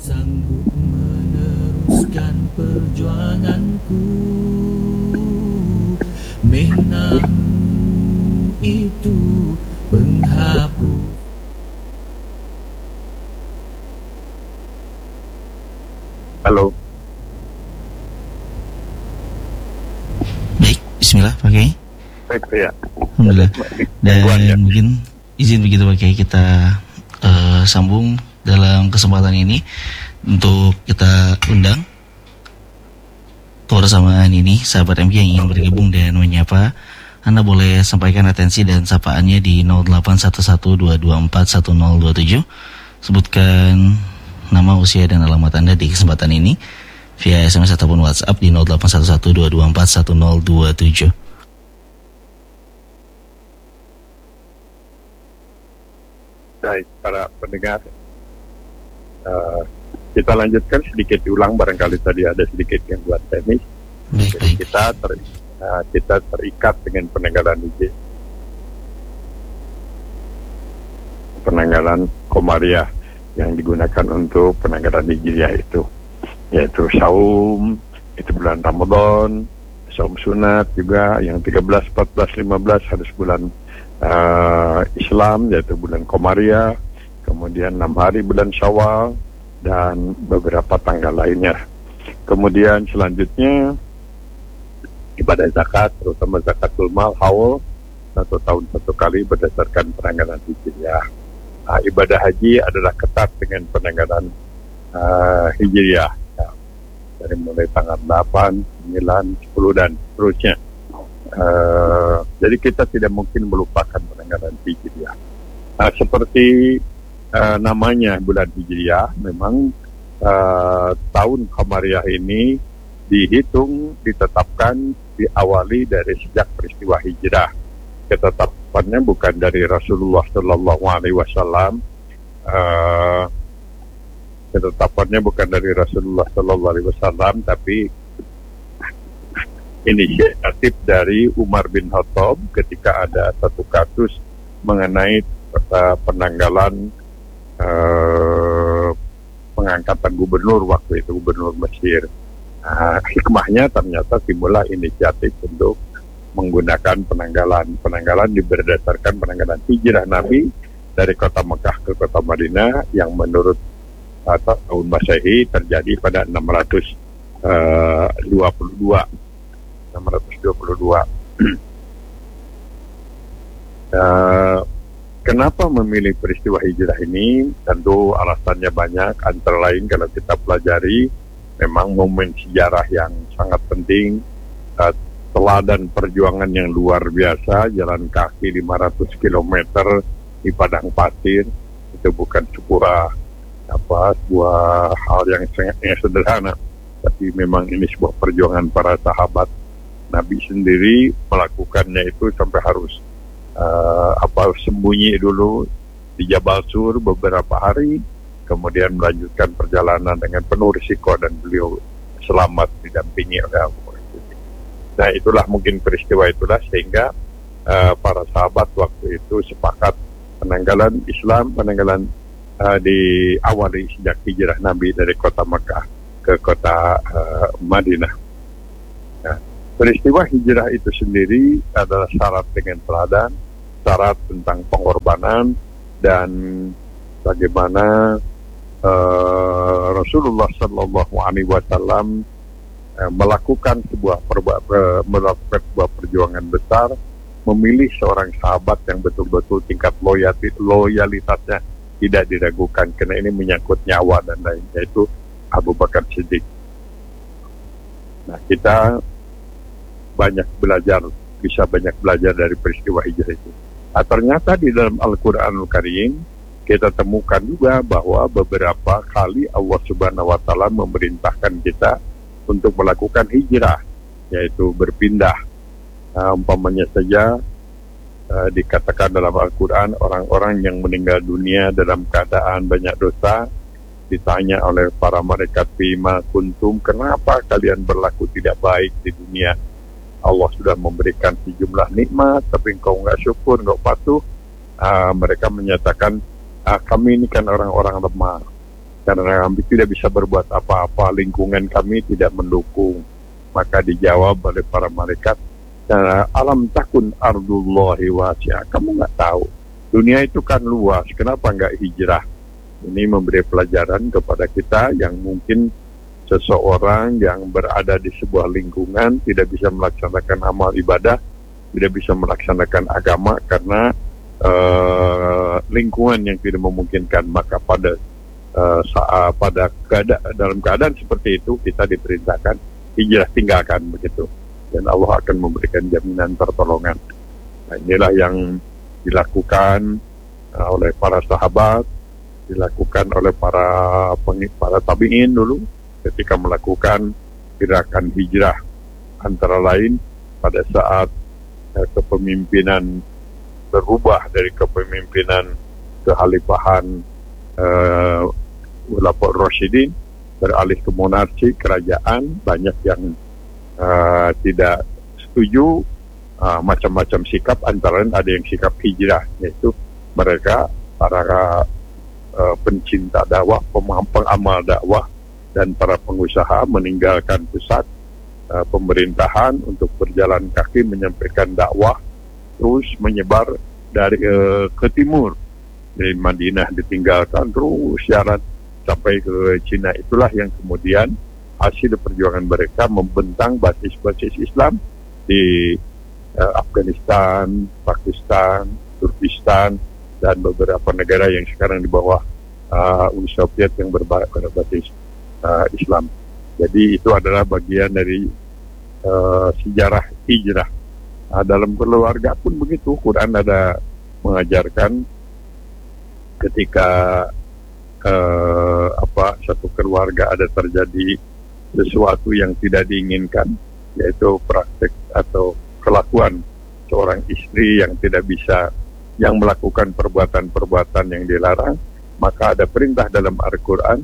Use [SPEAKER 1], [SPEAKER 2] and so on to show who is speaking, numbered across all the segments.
[SPEAKER 1] sanggup meneruskan perjuanganku. Mihnamu itu penghapus.
[SPEAKER 2] Halo.
[SPEAKER 3] Baik, bismillah Pak Kiai.
[SPEAKER 2] Baik ya.
[SPEAKER 3] Alhamdulillah. Dan mungkin izin begitu Pak Kiai, kita sambung dalam kesempatan ini untuk kita undang kebersamaan ini sahabat MK yang ingin bergabung dan menyapa. Anda boleh sampaikan atensi dan sapaannya di 081122411027. Sebutkan nama, usia, dan alamat Anda di kesempatan ini via SMS ataupun WhatsApp di 081122411027.
[SPEAKER 2] Baik, para pendengar, kita lanjutkan sedikit diulang, barangkali tadi ada sedikit gangguan teknis. Jadi kita terikat dengan penanggalan Komariah yang digunakan untuk penanggalan Hijriah itu, yaitu saum, itu bulan Ramadan, saum sunat juga yang 13, 14, 15 harus bulan Islam, yaitu bulan Komariah, kemudian 6 hari bulan Syawal, dan beberapa tanggal lainnya. Kemudian selanjutnya ibadah zakat, terutama zakatul mal, haul, 1 tahun 1 kali berdasarkan penanggalan Hijriah. Ibadah haji adalah ketat dengan penanggalan Hijriah, ya, dari mulai tanggal 8, 9, 10 dan seterusnya. Jadi kita tidak mungkin melupakan penanggalan Hijriah. Seperti namanya bulan Hijriah, memang tahun Qamariyah ini ditetapkan, diawali dari sejak peristiwa hijrah. Ketetapannya bukan dari Rasulullah Sallallahu Alaihi Wasallam. Ketetapannya bukan dari Rasulullah Sallallahu Alaihi Wasallam, tapi inisiatif dari Umar bin Khattab ketika ada satu kasus mengenai penanggalan pengangkatan gubernur waktu itu, gubernur Mesir. Hikmahnya ternyata timbullah inisiatif untuk menggunakan penanggalan berdasarkan penanggalan hijrah Nabi dari kota Mekah ke kota Madinah yang menurut tahun Masehi terjadi pada 622. Kenapa memilih peristiwa hijrah ini? Tentu alasannya banyak, antara lain kalau kita pelajari memang momen sejarah yang sangat penting, teladan perjuangan yang luar biasa, jalan kaki 500 km di padang pasir, itu bukan sebuah hal yang sangat sederhana, tapi memang ini sebuah perjuangan para sahabat. Nabi sendiri melakukannya itu sampai harus sembunyi dulu di Jabal Sur beberapa hari, kemudian melanjutkan perjalanan dengan penuh risiko, dan beliau selamat didampingi oleh Abu Bakar. Nah, itulah mungkin peristiwa itulah sehingga para sahabat waktu itu sepakat penanggalan diawali sejak hijrah Nabi dari kota Mekah ke kota Madinah. Nah, peristiwa hijrah itu sendiri adalah syarat dengan teladan, syarat tentang pengorbanan, dan bagaimana Rasulullah Sallallahu Alaihi Wasallam melakukan sebuah perjuangan besar, memilih seorang sahabat yang betul-betul tingkat loyalitasnya tidak diragukan, karena ini menyangkut nyawa dan lain, yaitu Abu Bakar Siddiq. Nah, kita bisa banyak belajar dari peristiwa hijrah itu. Ternyata di dalam Al-Quranul Karim kita temukan juga bahwa beberapa kali Allah Subhanahu wa Ta'ala memerintahkan kita untuk melakukan hijrah, yaitu berpindah. Umpamanya saja dikatakan dalam Al-Quran, orang-orang yang meninggal dunia dalam keadaan banyak dosa, ditanya oleh para malaikat, fima kuntum, kenapa kalian berlaku tidak baik di dunia? Allah sudah memberikan sejumlah nikmat, tapi engkau nggak syukur, nggak patuh. Mereka menyatakan, kami ini kan orang-orang lemah, karena kami tidak bisa berbuat apa-apa, lingkungan kami tidak mendukung. Maka dijawab oleh para malaikat, alam takun ardullahi wasi'ah, kamu nggak tahu dunia itu kan luas, kenapa nggak hijrah? Ini memberi pelajaran kepada kita yang mungkin seseorang yang berada di sebuah lingkungan tidak bisa melaksanakan amal ibadah, tidak bisa melaksanakan agama karena lingkungan yang tidak memungkinkan. Maka dalam keadaan seperti itu kita diperintahkan hijrah, tinggalkan begitu, dan Allah akan memberikan jaminan pertolongan. Nah, inilah yang dilakukan oleh para sahabat, dilakukan oleh para tabi'in dulu ketika melakukan gerakan hijrah, antara lain pada saat kepemimpinan berubah dari kepemimpinan kehalifahan Khulafaur Rasyidin beralih ke monarki, kerajaan. Banyak yang tidak setuju, macam-macam sikap, antara lain ada yang sikap hijrah, yaitu mereka para pencinta dakwah, pengamal dakwah, dan para pengusaha meninggalkan pusat pemerintahan untuk berjalan kaki menyampaikan dakwah, terus menyebar dari ke timur. Dari Madinah ditinggalkan terus syarat sampai ke Cina. Itulah yang kemudian hasil perjuangan mereka membentang basis-basis Islam di Afghanistan, Pakistan, Turkistan, dan beberapa negara yang sekarang di bawah Uni Soviet yang berbasis Islam. Jadi itu adalah bagian dari sejarah hijrah. Dalam keluarga pun begitu. Quran ada mengajarkan ketika satu keluarga ada terjadi sesuatu yang tidak diinginkan, yaitu praktek atau kelakuan seorang istri yang tidak bisa, yang melakukan perbuatan-perbuatan yang dilarang, maka ada perintah dalam Al-Quran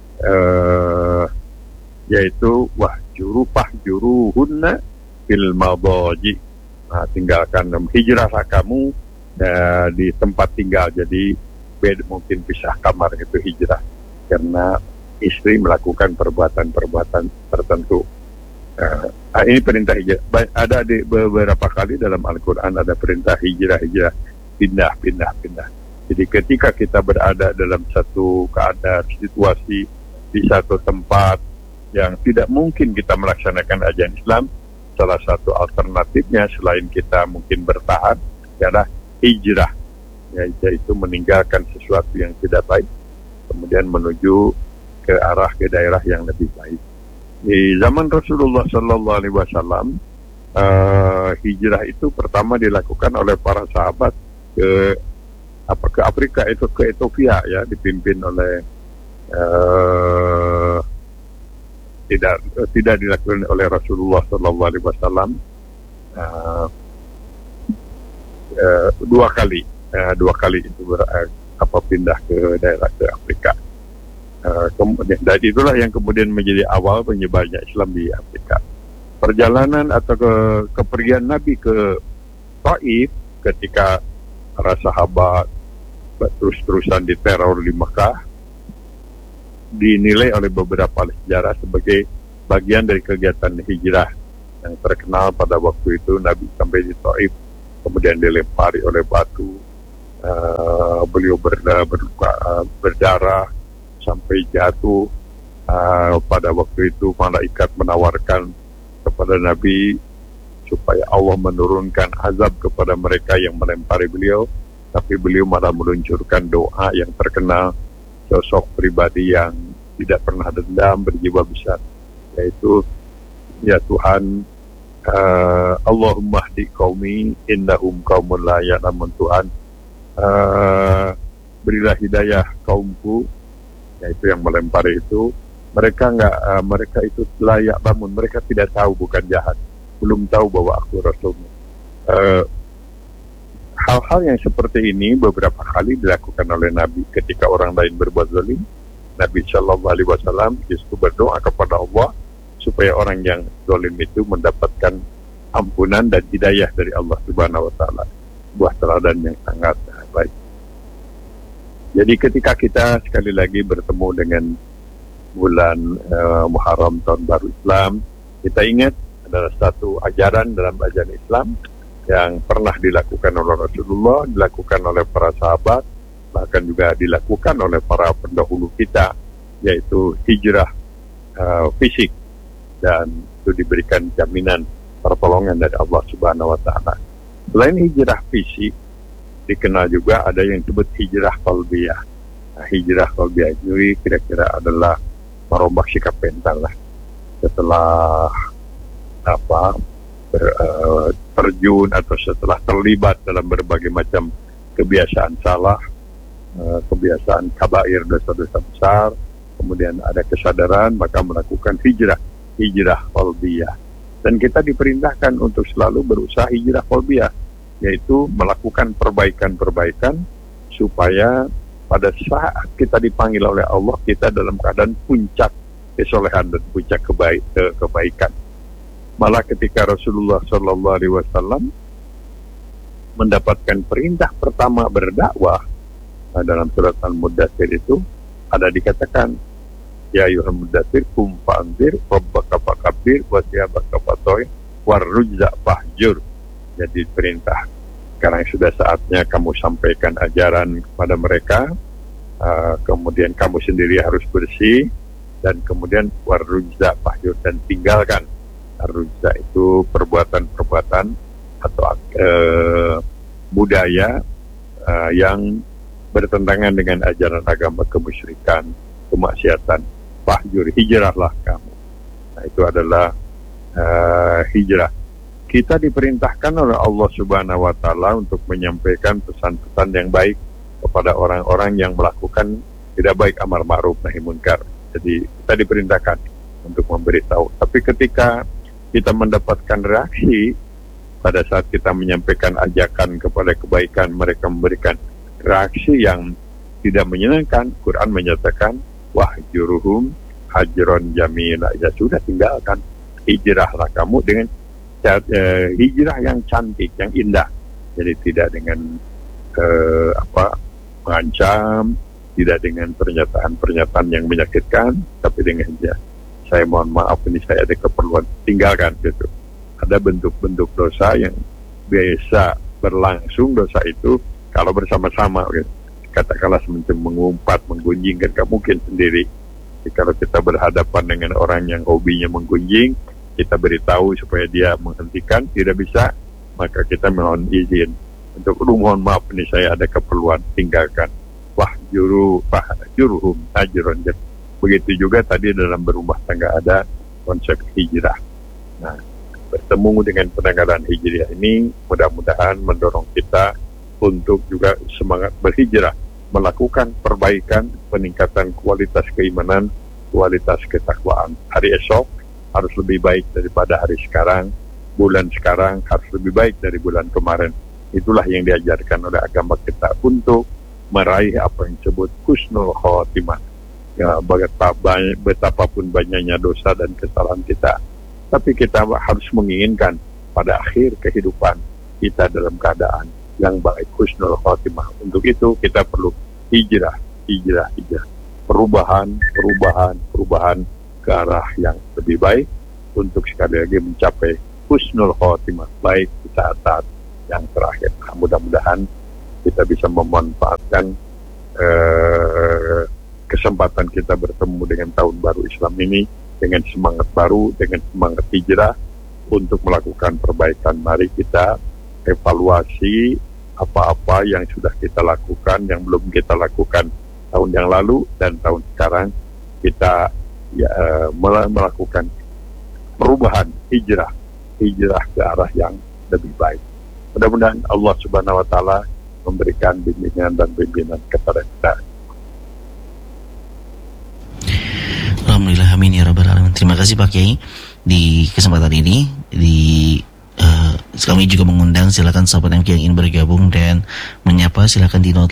[SPEAKER 2] yaitu wahjuruhunna fil madaji. Nah, tinggalkan, hijrahlah kamu di tempat tinggal. Jadi mungkin pisah kamar, itu hijrah karena istri melakukan perbuatan-perbuatan tertentu. Ini perintah hijrah. Ada di beberapa kali dalam Al-Quran ada perintah hijrah, pindah. Jadi ketika kita berada dalam satu keadaan, situasi di satu tempat yang tidak mungkin kita melaksanakan ajaran Islam, salah satu alternatifnya selain kita mungkin bertahan adalah hijrah, yaitu meninggalkan sesuatu yang tidak baik, kemudian menuju ke daerah yang lebih baik. Di zaman Rasulullah Sallallahu Alaihi Wasallam, hijrah itu pertama dilakukan oleh para sahabat ke Afrika, itu ke Ethiopia, ya, dipimpin oleh tidak dilakukan oleh Rasulullah Sallallahu Alaihi Wasallam dua kali itu pindah ke daerah ke Afrika. Dan itulah yang kemudian menjadi awal penyebarnya Islam di Afrika. Perjalanan atau kepergian Nabi ke Taif ketika para sahabat terus-terusan diteror di Mekah dinilai oleh beberapa sejarah sebagai bagian dari kegiatan hijrah yang terkenal. Pada waktu itu Nabi sampai di Taif, kemudian dilempari oleh batu, beliau berdarah sampai jatuh. Pada waktu itu malaikat menawarkan kepada Nabi supaya Allah menurunkan azab kepada mereka yang melempari beliau, tapi beliau malah meluncurkan doa yang terkenal, sosok pribadi yang tidak pernah dendam, berjiwa besar, yaitu, ya Tuhan, Allahumma hdi qaumi innahum qaumun la ya'lamun. Tuhan, berilah hidayah kaumku, yaitu yang melempari itu. Mereka itu layak bangun, mereka tidak tahu, bukan jahat, belum tahu bahwa aku Rasulmu. Hal-hal yang seperti ini beberapa kali dilakukan oleh Nabi. Ketika orang lain berbuat zalim, Nabi Shallallahu Alaihi Wasallam justru berdoa kepada Allah supaya orang yang zalim itu mendapatkan ampunan dan hidayah dari Allah Subhanahu Wa Taala. Buah teladan yang sangat baik. Jadi ketika kita sekali lagi bertemu dengan bulan Muharram tahun baru Islam, kita ingat adalah satu ajaran dalam ajaran Islam yang pernah dilakukan oleh Rasulullah, dilakukan oleh para sahabat, bahkan juga dilakukan oleh para pendahulu kita, yaitu hijrah fisik, dan itu diberikan jaminan pertolongan dari Allah Subhanahu wa Ta'ala. Selain hijrah fisik, dikenal juga ada yang disebut hijrah qalbiyah. Nah, hijrah qalbiyah ini kira-kira adalah merombak sikap mental lah. Setelah terjun atau setelah terlibat dalam berbagai macam kebiasaan salah, kebiasaan kabair, dosa-dosa besar, kemudian ada kesadaran, maka melakukan hijrah qalbiyah. Dan kita diperintahkan untuk selalu berusaha hijrah qalbiyah, yaitu melakukan perbaikan-perbaikan supaya pada saat kita dipanggil oleh Allah, kita dalam keadaan puncak kesolehan dan puncak kebaikan. Malah ketika Rasulullah SAW mendapatkan perintah pertama berdakwah, dalam surat Al-Muddatsir itu ada dikatakan, ya ayyuhal muddatsir qum fa'anzir rabbaka fakabbir wa thiyabaka fatahhir warrujza fahjur. Jadi perintah, sekarang sudah saatnya kamu sampaikan ajaran kepada mereka, kemudian kamu sendiri harus bersih, dan kemudian warrujza fahjur, dan tinggalkan. Arrujza itu perbuatan-perbuatan atau budaya yang bertentangan dengan ajaran agama, kemusyrikan, kemaksiatan. Fahjur, hijrahlah kamu. Nah, itu adalah hijrah. Kita diperintahkan oleh Allah Subhanahu wa Ta'ala untuk menyampaikan pesan-pesan yang baik kepada orang-orang yang melakukan tidak baik, amar ma'ruf nahi munkar. Jadi kita diperintahkan untuk memberitahu. Tapi ketika kita mendapatkan reaksi pada saat kita menyampaikan ajakan kepada kebaikan, mereka memberikan reaksi yang tidak menyenangkan, Quran menyatakan wahjuruhum hajron jamila. Ya sudah, tinggalkan, hijrahlah kamu dengan hijrah yang cantik, yang indah. Jadi tidak dengan mengancam, tidak dengan pernyataan-pernyataan yang menyakitkan, tapi dengan saya mohon maaf, ini saya ada keperluan, tinggalkan gitu. Ada bentuk-bentuk dosa yang biasa berlangsung, dosa itu kalau bersama-sama gitu. Katakanlah semacam mengumpat, menggunjing, kan gak mungkin sendiri. Jadi kalau kita berhadapan dengan orang yang hobinya menggunjing, kita beritahu supaya dia menghentikan, tidak bisa, maka kita mohon izin untuk mohon maaf, ini saya ada keperluan, tinggalkan. Wahjuruhum hajron. Begitu juga tadi dalam berumah tangga ada konsep hijrah. Nah, bertemu dengan penanggalan hijrah ini mudah-mudahan mendorong kita untuk juga semangat berhijrah, melakukan perbaikan, peningkatan kualitas keimanan, kualitas ketakwaan. Hari esok harus lebih baik daripada hari sekarang, bulan sekarang harus lebih baik dari bulan kemarin. Itulah yang diajarkan oleh agama kita untuk meraih apa yang disebut husnul khotimah. Ya, betapapun banyaknya dosa dan kesalahan kita, tapi kita harus menginginkan pada akhir kehidupan kita dalam keadaan yang baik, husnul khotimah. Untuk itu kita perlu hijrah, perubahan ke arah yang lebih baik untuk sekali lagi mencapai husnul khotimah, baik di saat-saat yang terakhir. Nah, mudah-mudahan kita bisa memanfaatkan kesempatan kita bertemu dengan tahun baru Islam ini dengan semangat baru, dengan semangat hijrah untuk melakukan perbaikan. Mari kita evaluasi apa-apa yang sudah kita lakukan, yang belum kita lakukan tahun yang lalu dan tahun sekarang. Kita melakukan perubahan, hijrah ke arah yang lebih baik. Mudah-mudahan Allah Subhanahu wa Ta'ala memberikan bimbingan dan pimpinan kepada kita.
[SPEAKER 3] Alhamdulillah, amin ya rabbal alamin. Terima kasih Pak Kiai. Di kesempatan ini kami juga mengundang, silakan sahabat MK yang ingin bergabung dan menyapa, silakan di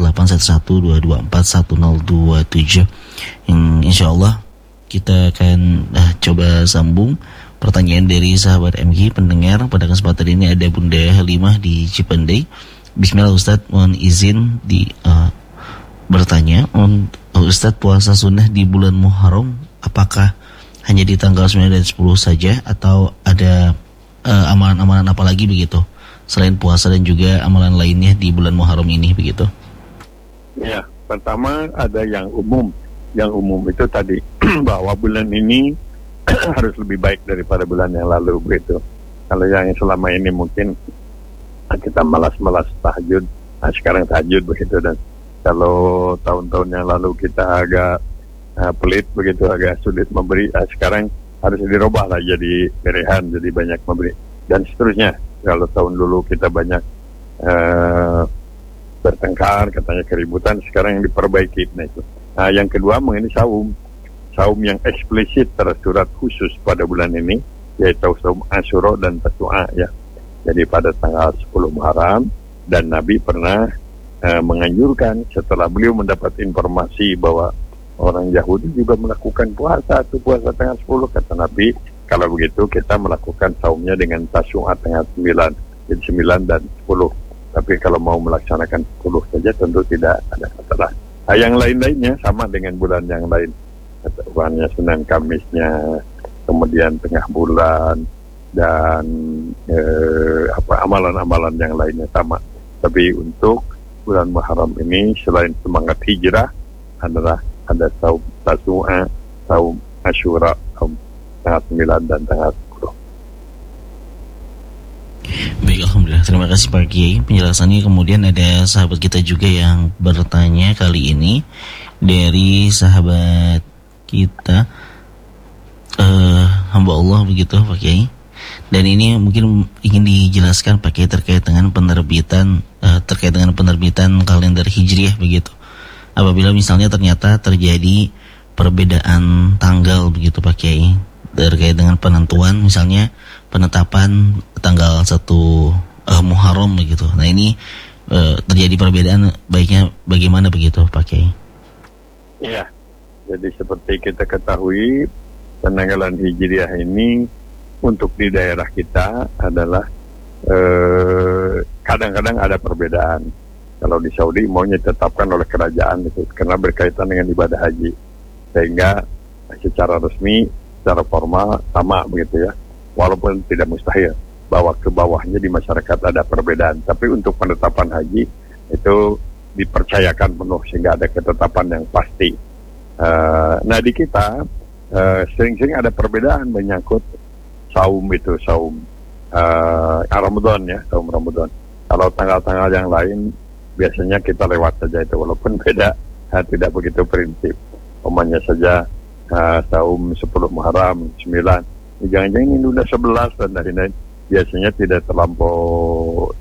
[SPEAKER 3] 081122411027. Insyaallah kita akan coba sambung pertanyaan dari sahabat MK pendengar. Pada kesempatan ini ada Bunda Halimah di Cipendei. Bismillah Ustadz, mohon izin bertanya, Ustadz, puasa sunnah di bulan Muharram apakah hanya di tanggal 9 dan 10 saja atau ada amalan-amalan apa lagi begitu selain puasa dan juga amalan lainnya di bulan Muharram ini begitu?
[SPEAKER 2] Ya, pertama ada yang umum. Yang umum itu tadi bahwa bulan ini harus lebih baik daripada bulan yang lalu begitu. Kalau yang selama ini mungkin kita malas-malas tahajud, nah sekarang tahajud begitu. Dan kalau tahun-tahun yang lalu kita agak pelit begitu, agak sulit memberi, sekarang harus dirubah lah jadi berehan, jadi banyak memberi dan seterusnya. Kalau tahun dulu kita banyak bertengkar, katanya keributan, sekarang yang diperbaiki. Nah itu. Nah yang kedua mengenai saum yang eksplisit tersurat khusus pada bulan ini, yaitu saum Asyura dan Tasu'a ya. Jadi pada tanggal 10 Muharram, dan Nabi pernah menganjurkan setelah beliau mendapat informasi bahwa orang Yahudi juga melakukan puasa tanggal 10, kata Nabi, kalau begitu kita melakukan saumnya dengan Tasu'a tanggal 9, jadi 9 dan 10. Tapi kalau mau melaksanakan 10 saja tentu tidak ada masalah. Nah, yang lain-lainnya sama dengan bulan yang lain. Bulannya Senin Kamisnya, kemudian tengah bulan, dan amalan-amalan yang lainnya sama. Tapi untuk bulan Muharram ini selain semangat hijrah adalah ada saum Tasu'a, saum Asyura, saum tanggal 9 dan tanggal 10.
[SPEAKER 3] Baik, alhamdulillah. Terima kasih Pak Kiai penjelasannya. Kemudian ada sahabat kita juga yang bertanya kali ini dari sahabat kita hamba Allah begitu Pak Kiai. Dan ini mungkin ingin dijelaskan Pak Kiai terkait dengan penerbitan kalender Hijriah begitu. Apabila misalnya ternyata terjadi perbedaan tanggal begitu Pak Kiai terkait dengan penentuan, misalnya penetapan tanggal 1 Muharram begitu. Nah ini terjadi perbedaan, baiknya bagaimana begitu Pak Kiai?
[SPEAKER 2] Iya, jadi seperti kita ketahui penanggalan Hijriah ini untuk di daerah kita adalah kadang-kadang ada perbedaan. Kalau di Saudi maunya ditetapkan oleh kerajaan itu karena berkaitan dengan ibadah haji, sehingga secara resmi, secara formal sama begitu ya. Walaupun tidak mustahil bahwa ke bawahnya di masyarakat ada perbedaan, tapi untuk penetapan haji itu dipercayakan penuh sehingga ada ketetapan yang pasti. Nah di kita sering-sering ada perbedaan menyangkut saum Ramadan ya, saum Ramadan. Kalau tanggal-tanggal yang lain biasanya kita lewat saja itu, walaupun beda, tidak begitu prinsip. Umpamanya saja saum 10 Muharram 9, jangan-jangan ini udah 11 dan lain-lain, biasanya tidak terlampau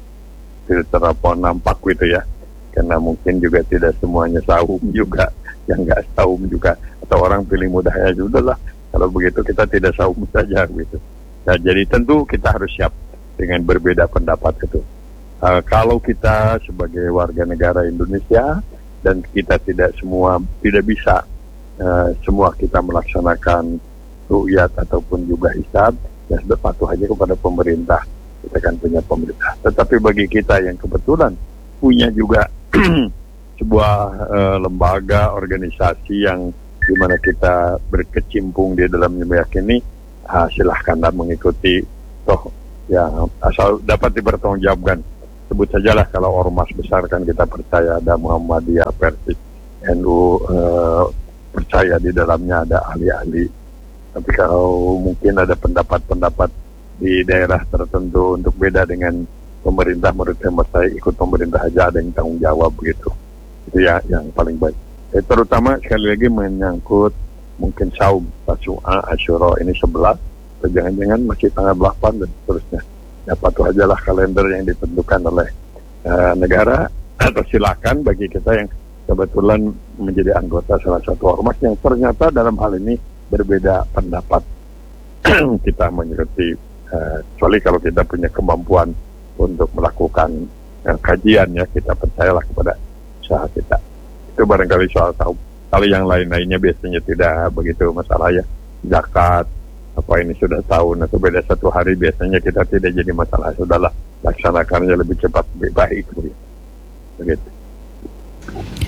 [SPEAKER 2] nampak gitu ya, karena mungkin juga tidak semuanya saum juga, yang nggak saum juga, atau orang pilih mudah ya sudahlah, kalau begitu kita tidak saum saja gitu. Nah, jadi tentu kita harus siap dengan berbeda pendapat itu. Kalau kita sebagai warga negara Indonesia dan kita tidak bisa semua kita melaksanakan ru'yat ataupun juga hisab, ya sudah patuh aja kepada pemerintah. Kita kan punya pemerintah. Tetapi bagi kita yang kebetulan punya juga sebuah lembaga, organisasi yang dimana kita berkecimpung di dalamnya meyakini, silahkanlah mengikuti, toh ya asal dapat dipertanggungjawabkan. Sebut sajalah kalau ormas besar kan kita percaya ada Muhammadiyah, Persik, NU, percaya di dalamnya ada ahli-ahli. Tapi kalau mungkin ada pendapat-pendapat di daerah tertentu untuk beda dengan pemerintah, menurut saya ikut pemerintah aja, ada yang tanggung jawab begitu. Itu ya yang paling baik. Terutama sekali lagi menyangkut mungkin saum Tasu'a, Asyura ini 11, atau jangan-jangan masih tanggal 8 dan seterusnya. Ya patuh ajalah kalender yang ditentukan oleh negara, atau silakan bagi kita yang kebetulan menjadi anggota salah satu ormas yang ternyata dalam hal ini berbeda pendapat. Kita mengikuti, kecuali kalau kita punya kemampuan untuk melakukan kajian ya, kita percayalah kepada usaha kita. Itu barangkali soal saum. Kalau yang lain-lainnya biasanya tidak begitu masalah ya. Zakat, apa ini sudah tahun atau beda satu hari, biasanya kita tidak jadi masalah. Sudahlah, laksanakannya lebih cepat, lebih baik. Begitu.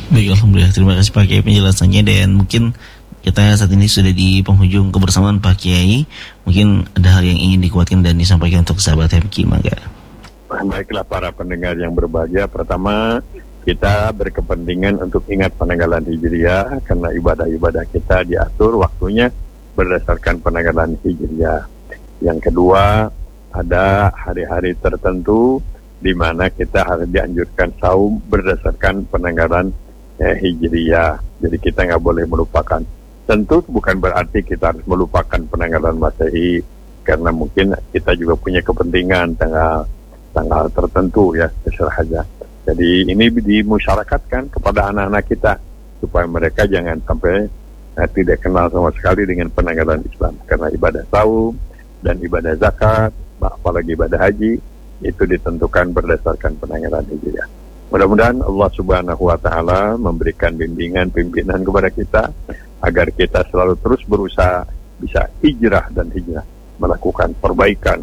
[SPEAKER 3] Baik, alhamdulillah. Terima kasih Pak Kiai penjelasannya, dan mungkin kita saat ini sudah di penghujung kebersamaan Pak Kiai. Mungkin ada hal yang ingin dikuatkan dan disampaikan untuk sahabat MQ, maka.
[SPEAKER 2] Baiklah para pendengar yang berbahagia, pertama kita berkepentingan untuk ingat penanggalan Hijriah karena ibadah-ibadah kita diatur waktunya berdasarkan penanggalan Hijriah. Yang kedua, ada hari-hari tertentu di mana kita harus dianjurkan saum berdasarkan penanggalan Hijriah. Jadi kita nggak boleh melupakan. Tentu bukan berarti kita harus melupakan penanggalan Masehi, karena mungkin kita juga punya kepentingan tanggal tertentu ya, terserah aja. Jadi ini dimusyarakatkan kepada anak-anak kita supaya mereka jangan sampai tidak kenal sama sekali dengan penanggalan Islam, karena ibadah saum dan ibadah zakat, apalagi ibadah haji itu ditentukan berdasarkan penanggalan Hijriah. Mudah-mudahan Allah Subhanahu wa Ta'ala memberikan bimbingan pimpinan kepada kita agar kita selalu terus berusaha bisa hijrah melakukan perbaikan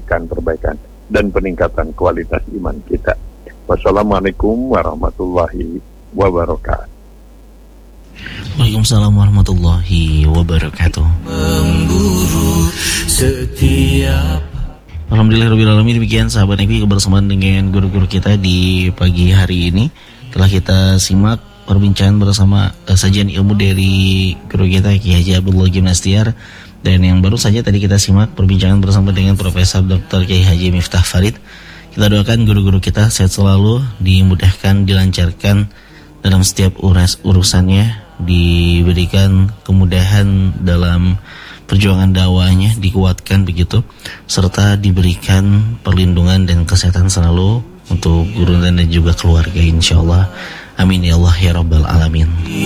[SPEAKER 2] dan peningkatan kualitas iman kita. Wassalamualaikum warahmatullahi wabarakatuh.
[SPEAKER 3] Waalaikumsalam warahmatullahi wabarakatuh.
[SPEAKER 1] Memburu setiap.
[SPEAKER 3] Alhamdulillahirrahmanirrahim. Demikian sahabat MQ kebersamaan dengan guru-guru kita di pagi hari ini. Telah kita simak perbincangan bersama sajian ilmu dari guru kita Kiai Haji Abdullah Gimnastiar. Dan yang baru saja tadi kita simak perbincangan bersama dengan Profesor Dr. Kiai Haji Miftah Farid. Kita doakan guru-guru kita sehat selalu, dimudahkan, dilancarkan dalam setiap urusannya, diberikan kemudahan dalam perjuangan dakwahnya, dikuatkan begitu, serta diberikan perlindungan dan kesehatan selalu untuk guru dan juga keluarga, insyaallah. Amin ya Allah ya Rabbal Alamin.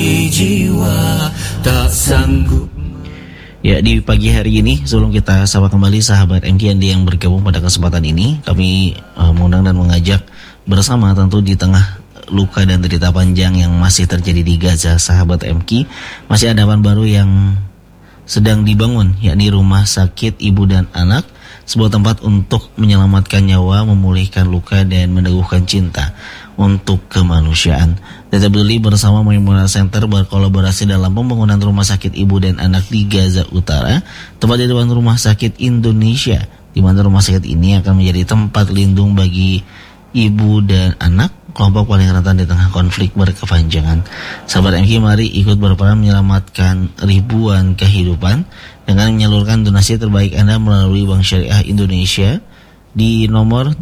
[SPEAKER 1] Jiwa tak sanggup.
[SPEAKER 3] Ya, di pagi hari ini sebelum kita sapa kembali sahabat MQ yang bergabung pada kesempatan ini, kami mengundang dan mengajak bersama, tentu di tengah luka dan derita panjang yang masih terjadi di Gaza, sahabat MQ, masih ada harapan baru yang sedang dibangun, yakni Rumah Sakit Ibu dan Anak, sebuah tempat untuk menyelamatkan nyawa, memulihkan luka, dan meneguhkan cinta untuk kemanusiaan. Data Beli bersama Maimunah Center berkolaborasi dalam pembangunan Rumah Sakit Ibu dan Anak di Gaza Utara, tempat di depan Rumah Sakit Indonesia, di mana rumah sakit ini akan menjadi tempat lindung bagi ibu dan anak, kelompok paling rentan di tengah konflik berkepanjangan. Sahabat MQ, mari ikut berperan menyelamatkan ribuan kehidupan dengan menyalurkan donasi terbaik Anda melalui Bank Syariah Indonesia di nomor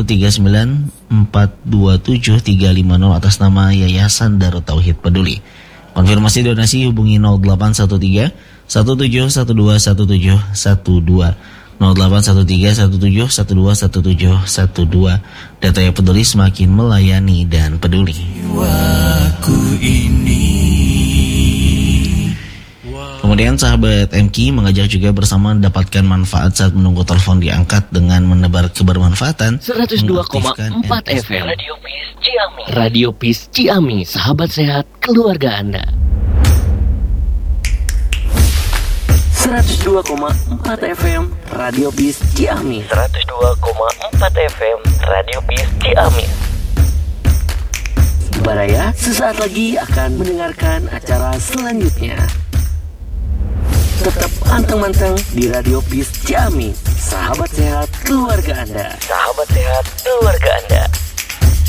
[SPEAKER 3] 213942730 atas nama Yayasan Darut Tauhid Peduli. Konfirmasi donasi hubungi 0813 17121712. 081317121712. Data yang peduli semakin melayani dan peduli. Kemudian sahabat MQ mengajak juga bersama mendapatkan manfaat saat menunggu telepon diangkat dengan menebar kebermanfaatan.
[SPEAKER 4] 102,4 FM Radio Peace Ciami. Radio Peace Ciami, sahabat sehat keluarga Anda. 102,4 FM Radio Peace Ciami. 102,4 FM Radio Peace Ciami. Baraya sesaat lagi akan mendengarkan acara selanjutnya. Tetap pantang-pantang di Radio Peace Ciami, sahabat sehat keluarga Anda. Sahabat sehat keluarga Anda.